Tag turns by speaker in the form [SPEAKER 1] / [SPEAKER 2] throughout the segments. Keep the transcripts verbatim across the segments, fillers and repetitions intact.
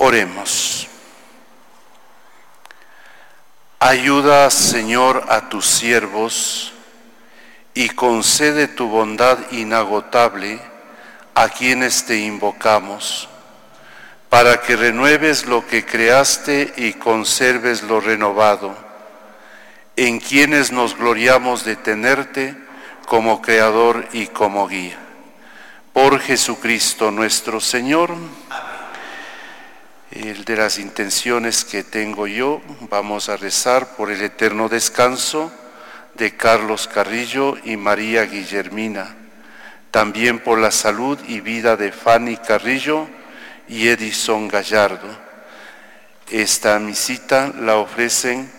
[SPEAKER 1] Oremos. Ayuda, Señor, a tus siervos y concede tu bondad inagotable a quienes te invocamos, para que renueves lo que creaste y conserves lo renovado, en quienes nos gloriamos de tenerte como Creador y como Guía. Por Jesucristo nuestro Señor. El de las intenciones que tengo yo, vamos a rezar por el eterno descanso de Carlos Carrillo y María Guillermina, también por la salud y vida de Fanny Carrillo y Edison Gallardo. Esta misita la ofrecen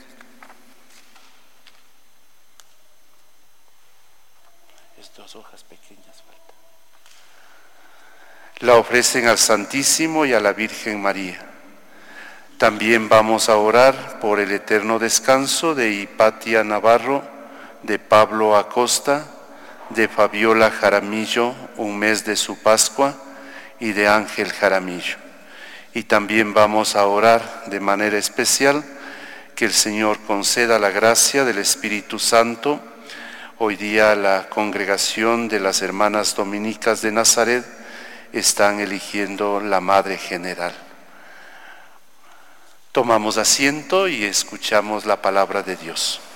[SPEAKER 1] estas hojas pequeñas faltan. La ofrecen al Santísimo y a la Virgen María. También vamos a orar por el eterno descanso de Hipatia Navarro, de Pablo Acosta, de Fabiola Jaramillo, un mes de su Pascua, y de Ángel Jaramillo. Y también vamos a orar de manera especial que el Señor conceda la gracia del Espíritu Santo. Hoy día la congregación de las hermanas dominicas de Nazaret están eligiendo la Madre General. Tomamos asiento y escuchamos la palabra de Dios.